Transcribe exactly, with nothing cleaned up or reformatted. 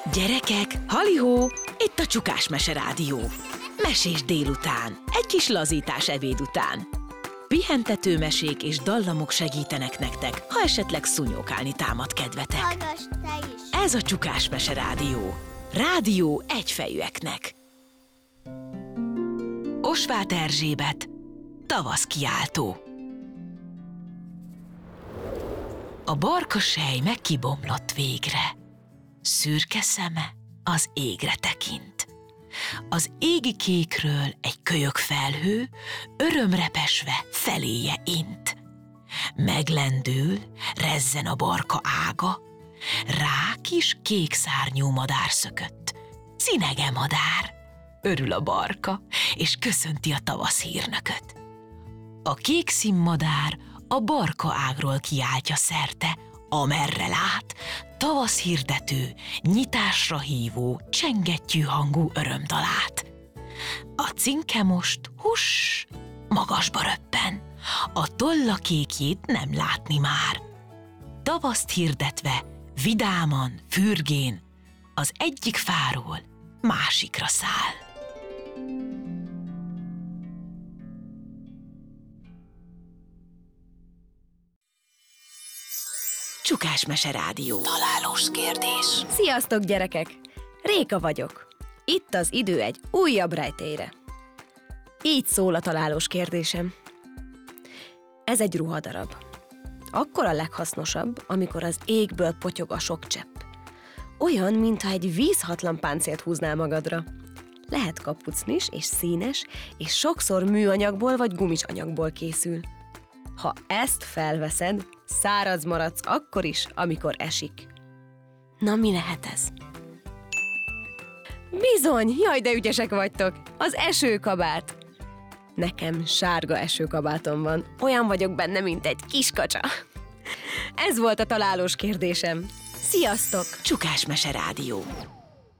Gyerekek, halihó, itt a Csukás Mese Rádió. Mesés délután, egy kis lazítás ebéd után. Pihentető mesék és dallamok segítenek nektek, ha esetleg szúnyókálni támad kedvetek. Hallgass te is! Ez a Csukás Mese Rádió. Rádió egyfejűeknek. Osváth Erzsébet, tavasz kiáltó. A barka sely megkibomlott végre. Szürke szeme az égre tekint. Az égi kékről egy kölyök felhő örömrepesve feléje int. Meglendül, rezzen a barka ága, rá kis kék szárnyú madár szökött. Cinege madár! Örül a barka, és köszönti a tavasz hírnököt. A kék színmadár a barka ágról kiáltja szerte, amerre lát, tavasz hirdető, nyitásra hívó, csengettyű hangú örömdalát. A cinke most, huss, magasba röppen, a tolla kékjét nem látni már. Tavaszt hirdetve, vidáman, fürgén, az egyik fáról másikra száll. Csukás Mese Rádió. Találós kérdés. Sziasztok, gyerekek! Réka vagyok. Itt az idő egy újabb rejtélyre. Így szól a találós kérdésem. Ez egy ruhadarab. Akkor a leghasznosabb, amikor az égből potyog a sok csepp. Olyan, mintha egy vízhatlan páncélt húznál magadra. Lehet kapucnis és színes, és sokszor műanyagból vagy gumis anyagból készül. Ha ezt felveszed, száraz maradsz akkor is, amikor esik. Na, mi lehet ez? Bizony, jaj, de ügyesek vagytok! Az esőkabát! Nekem sárga esőkabátom van. Olyan vagyok benne, mint egy kiskacsa. Ez volt a találós kérdésem. Sziasztok! Csukás Mese Rádió.